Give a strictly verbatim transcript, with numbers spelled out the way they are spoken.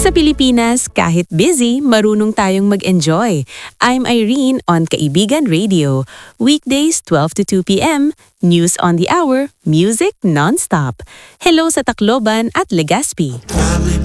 Sa Pilipinas, kahit busy, marunong tayong mag-enjoy. I'm Irene on Kaibigan Radio. Weekdays twelve to two p m, news on the hour, music non-stop. Hello sa Tacloban at Legazpi.